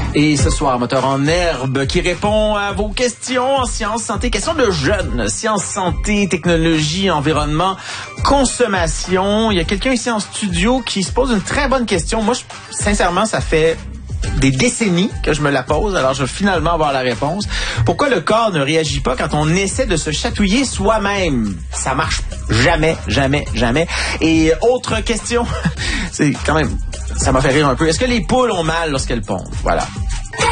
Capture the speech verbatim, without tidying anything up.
Et ce soir, Moteur en herbe qui répond à vos questions en sciences, santé, questions de jeunes, sciences, santé, technologie, environnement, consommation. Il y a quelqu'un ici en studio qui se pose une très bonne question. Moi, je, sincèrement, ça fait des décennies que je me la pose, alors je vais finalement avoir la réponse. Pourquoi le corps ne réagit pas quand on essaie de se chatouiller soi-même? Ça marche jamais, jamais, jamais. Et autre question, c'est quand même, ça m'a fait rire un peu. Est-ce que les poules ont mal lorsqu'elles pondent? Voilà.